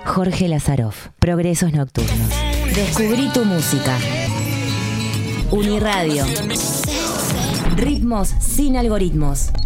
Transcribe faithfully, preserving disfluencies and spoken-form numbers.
Jorge Lazaroff. Progresos nocturnos. Descubrí tu música. Uniradio. Ritmos sin algoritmos.